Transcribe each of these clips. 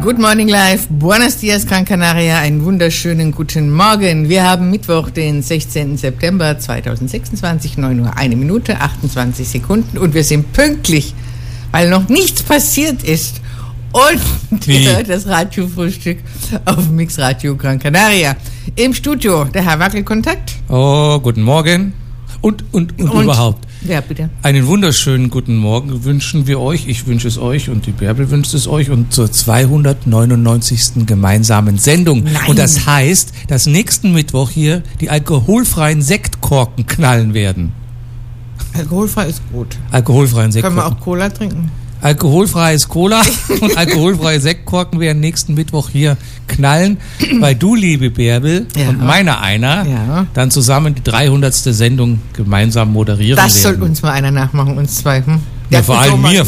Good Morning Live, Buenos Dias Gran Canaria, einen wunderschönen guten Morgen. Wir haben Mittwoch, den 16. September 2026, 9 Uhr, 1 Minute, 28 Sekunden und wir sind pünktlich, weil noch nichts passiert ist. Und ihr hört das Radiofrühstück auf Mix Radio Gran Canaria. Im Studio der Herr Wackelkontakt. Oh, guten Morgen. Und überhaupt. Ja, bitte. Einen wunderschönen guten Morgen wünschen wir euch. Ich wünsche es euch und die Bärbel wünscht es euch. Und zur 299. gemeinsamen Sendung. Nein. Und das heißt, dass nächsten Mittwoch hier die alkoholfreien Sektkorken knallen werden. Alkoholfrei ist gut. Alkoholfreien Sektkorken. Können wir auch Cola trinken? Alkoholfreies Cola und alkoholfreie Sektkorken werden nächsten Mittwoch hier knallen, weil du, liebe Bärbel, und meiner einer, dann zusammen die 300. Sendung gemeinsam moderieren werden. Das soll uns mal einer nachmachen, uns zwei. Ja, vor allem mir.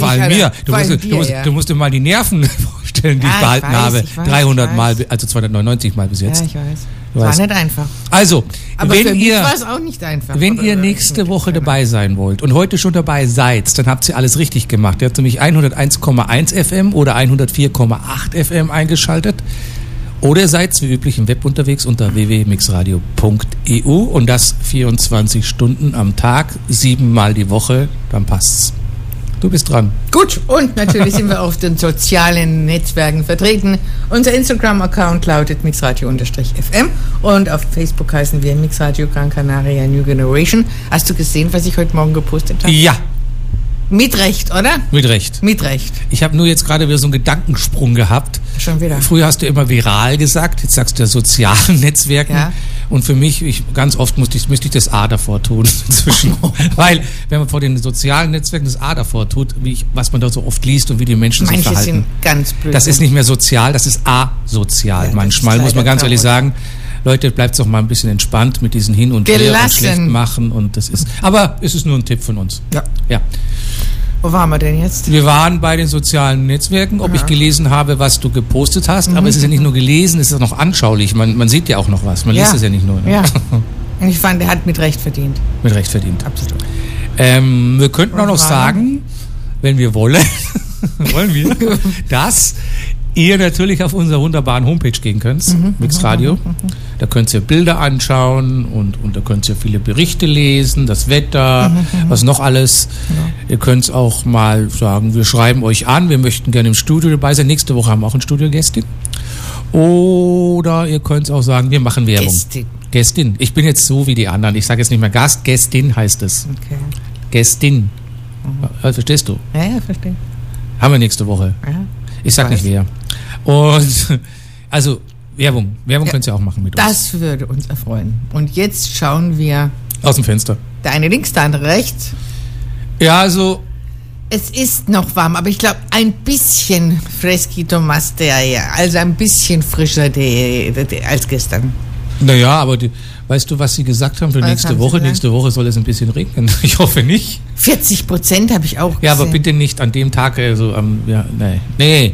Du musst dir mal die Nerven vorstellen, die ich behalten habe. 300 Mal, also 299 Mal bis jetzt. Ja, ich weiß. War nicht einfach. Also, aber wenn für mich ihr, war es auch nicht einfach. Wenn ihr nächste Woche dabei sein wollt und heute schon dabei seid, dann habt ihr alles richtig gemacht. Ihr habt nämlich 101,1 FM oder 104,8 FM eingeschaltet. Oder ihr seid wie üblich im Web unterwegs unter www.mixradio.eu und das 24 Stunden am Tag, 7 Mal die Woche, dann passt's. Du bist dran. Gut, und natürlich sind wir auf den sozialen Netzwerken vertreten. Unser Instagram-Account lautet mixradio_fm und auf Facebook heißen wir Mixradio Gran Canaria New Generation. Hast du gesehen, was ich heute Morgen gepostet habe? Ja. Mit Recht, oder? Mit Recht. Mit Recht. Ich habe nur jetzt gerade wieder so einen Gedankensprung gehabt. Schon wieder. Früher hast du immer viral gesagt, jetzt sagst du ja sozialen Netzwerken. Ja. Und für mich, ganz oft müsste ich das A davor tun inzwischen. Weil, wenn man vor den sozialen Netzwerken das A davor tut, was man da so oft liest und wie die Menschen sich verhalten. Manche sind ganz blöd. Das ist nicht mehr sozial, das ist asozial. Ja, manchmal muss man ganz ehrlich sagen, Leute, bleibt doch mal ein bisschen entspannt mit diesen Hin und Her und schlecht machen. Und das ist, aber es ist nur ein Tipp von uns. Ja. Wo waren wir denn jetzt? Wir waren bei den sozialen Netzwerken, ob ich gelesen habe, was du gepostet hast. Aber es ist ja nicht nur gelesen, es ist auch noch anschaulich. Man sieht ja auch noch was. Man liest es ja nicht nur. Ne? Ja. Und ich fand, er hat mit Recht verdient. Mit Recht verdient. Absolut. Wir könnten auch noch sagen, wenn wir wollen, dass ihr natürlich auf unserer wunderbaren Homepage gehen könnt, Mixradio. Da könnt ihr Bilder anschauen und da könnt ihr viele Berichte lesen, das Wetter, was noch alles. Ja. Ihr könnt auch mal sagen, wir schreiben euch an, wir möchten gerne im Studio dabei sein. Nächste Woche haben wir auch eine Studiogästin. Oder ihr könnt auch sagen, wir machen Werbung. Gästin. Ich bin jetzt so wie die anderen. Ich sage jetzt nicht mehr Gast, Gästin heißt es. Okay. Gästin. Verstehst du? Ja, verstehe. Haben wir nächste Woche. Ja. Ich sag nicht wer. Und also Werbung könnt ihr auch machen mit uns. Das würde uns erfreuen. Und jetzt schauen wir aus dem Fenster. Der eine links, der andere rechts. Ja, also es ist noch warm, aber ich glaube ein bisschen fresquito más also ein bisschen frischer als gestern. Naja, aber weißt du, was sie gesagt haben für nächste Woche? Nächste Woche soll es ein bisschen regnen. Ich hoffe nicht. 40% habe ich auch gesehen. Ja, aber bitte nicht an dem Tag, also Nee.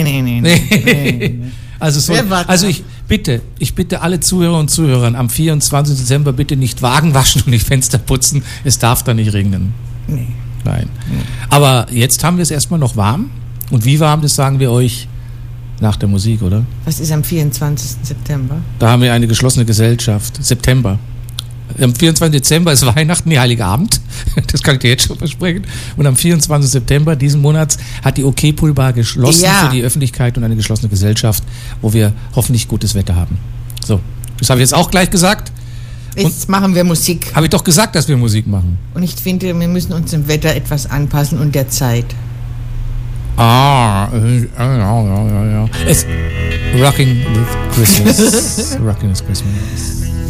Also ich bitte alle Zuhörer und Zuhörer am 24. Dezember bitte nicht Wagen waschen und nicht Fenster putzen. Es darf da nicht regnen. Nee. Nein. Aber jetzt haben wir es erstmal noch warm. Und wie warm, das sagen wir euch nach der Musik, oder? Was ist am 24. September? Da haben wir eine geschlossene Gesellschaft. September. Am 24. Dezember ist Weihnachten, Heiligabend. Das kann ich dir jetzt schon versprechen. Und am 24. September diesen Monats hat die OK Pool Bar geschlossen für die Öffentlichkeit und eine geschlossene Gesellschaft, wo wir hoffentlich gutes Wetter haben. So, das habe ich jetzt auch gleich gesagt. Jetzt machen wir Musik. Habe ich doch gesagt, dass wir Musik machen. Und ich finde, wir müssen uns dem Wetter etwas anpassen und der Zeit. Ja. It's Rocking with Christmas. Rocking with Christmas.